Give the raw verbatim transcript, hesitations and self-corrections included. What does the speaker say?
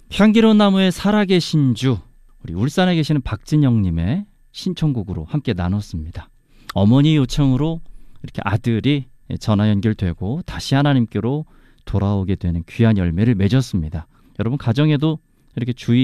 향기로운 나무의 살아계신 주, 우리 울산에 계시는 박진영님의 신청곡으로 함께 나눴습니다. 어머니 요청으로 이렇게 아들이 전화 연결되고 다시 하나님께로 돌아오게 되는 귀한 열매를 맺었습니다. 여러분 가정에도 이렇게 주의